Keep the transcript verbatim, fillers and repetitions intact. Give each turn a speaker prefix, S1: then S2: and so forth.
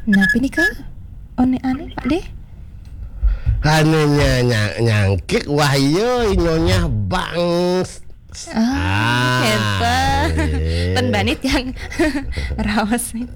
S1: Napa nih Kak? Aneh-aneh Pak De?
S2: Anunya nyang, nyangkik wahyu nyonya bang.
S1: Ah, hebat.
S2: Ah,
S1: Ten banit yang raos nih.